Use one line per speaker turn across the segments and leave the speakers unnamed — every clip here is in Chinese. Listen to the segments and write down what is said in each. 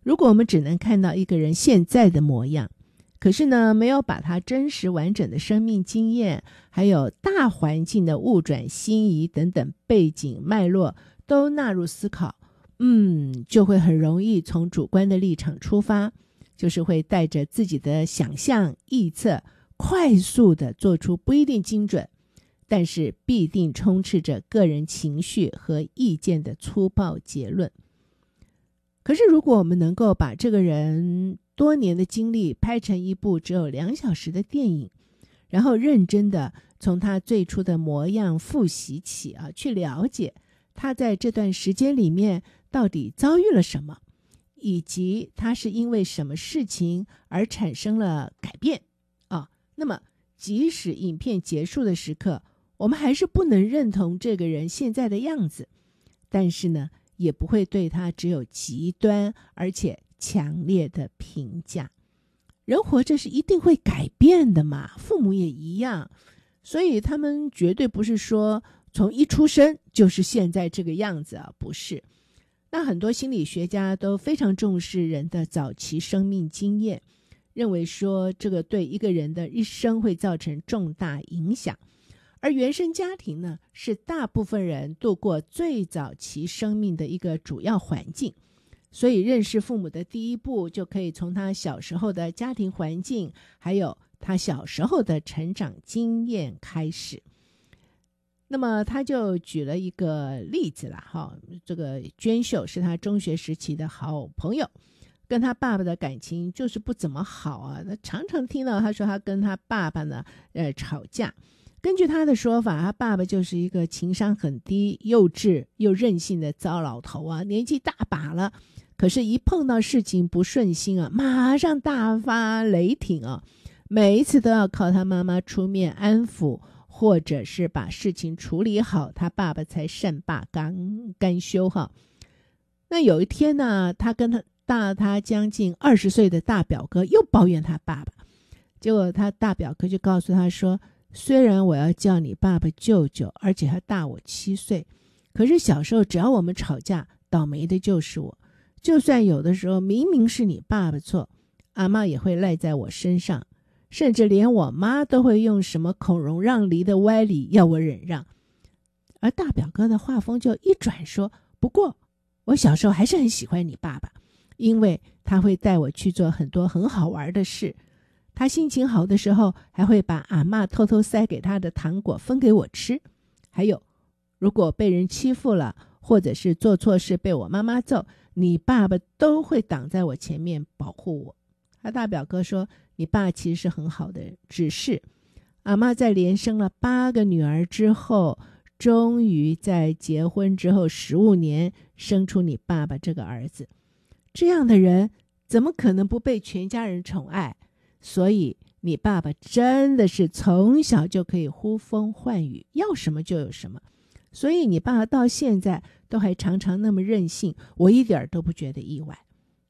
如果我们只能看到一个人现在的模样，可是呢，没有把他真实完整的生命经验，还有大环境的物转星移等等背景脉络都纳入思考，就会很容易从主观的立场出发，就是会带着自己的想象臆测，快速的做出不一定精准，但是必定充斥着个人情绪和意见的粗暴结论。可是如果我们能够把这个人多年的经历拍成一部只有2小时的电影，然后认真的从他最初的模样复习起去了解他在这段时间里面到底遭遇了什么，以及他是因为什么事情而产生了改变那么即使影片结束的时刻，我们还是不能认同这个人现在的样子，但是呢，也不会对他只有极端而且强烈的评价。人活着是一定会改变的嘛，父母也一样，所以他们绝对不是说从一出生就是现在这个样子不是。那很多心理学家都非常重视人的早期生命经验，认为说这个对一个人的一生会造成重大影响，而原生家庭呢，是大部分人度过最早期生命的一个主要环境，所以认识父母的第一步就可以从他小时候的家庭环境，还有他小时候的成长经验开始。那么他就举了一个例子啦，这个娟秀是他中学时期的好朋友，跟他爸爸的感情就是不怎么好他常常听到他说他跟他爸爸呢吵架。根据他的说法，他爸爸就是一个情商很低、幼稚又任性的糟老头年纪大把了，可是一碰到事情不顺心马上大发雷霆每一次都要靠他妈妈出面安抚，或者是把事情处理好，他爸爸才善罢甘休那有一天呢，他跟他大他将近20岁的大表哥又抱怨他爸爸，结果他大表哥就告诉他说，虽然我要叫你爸爸舅舅，而且他大我7岁，可是小时候只要我们吵架，倒霉的就是我，就算有的时候明明是你爸爸错，阿嬷也会赖在我身上，甚至连我妈都会用什么孔融让梨的歪理要我忍让。而大表哥的话锋就一转说，不过我小时候还是很喜欢你爸爸，因为他会带我去做很多很好玩的事，他心情好的时候还会把阿嬷偷偷塞给他的糖果分给我吃，还有如果被人欺负了，或者是做错事被我妈妈揍，你爸爸都会挡在我前面保护我。他大表哥说，你爸其实是很好的人，只是阿嬷在连生了8个女儿之后，终于在结婚之后15年生出你爸爸这个儿子，这样的人怎么可能不被全家人宠爱？所以你爸爸真的是从小就可以呼风唤雨，要什么就有什么，所以你爸爸到现在都还常常那么任性，我一点都不觉得意外。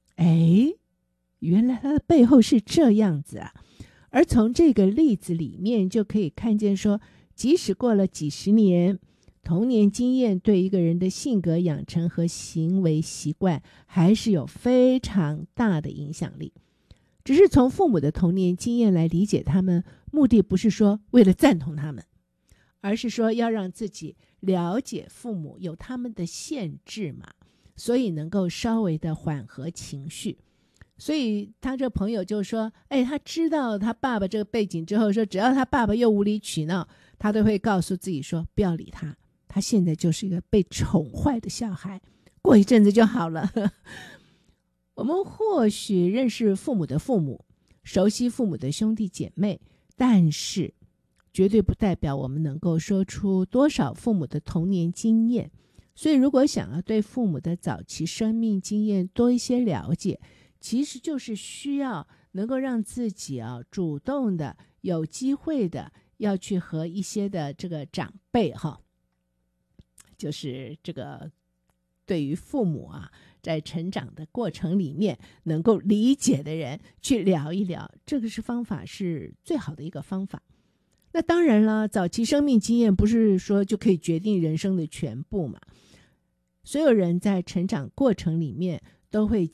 原来他的背后是这样子而从这个例子里面就可以看见说，即使过了几十年，童年经验对一个人的性格养成和行为习惯还是有非常大的影响力。只是从父母的童年经验来理解他们，目的不是说为了赞同他们，而是说要让自己了解父母有他们的限制嘛，所以能够稍微的缓和情绪。所以他这朋友就说，他知道他爸爸这个背景之后，说只要他爸爸又无理取闹，他都会告诉自己说不要理他，他现在就是一个被宠坏的小孩，过一阵子就好了。我们或许认识父母的父母，熟悉父母的兄弟姐妹，但是绝对不代表我们能够说出多少父母的童年经验。所以如果想要对父母的早期生命经验多一些了解，其实就是需要能够让自己主动的有机会的要去和一些的这个长辈就是这个对于父母在成长的过程里面能够理解的人去聊一聊，这个方法是最好的一个方法。那当然了，早期生命经验不是说就可以决定人生的全部嘛，所有人在成长过程里面都会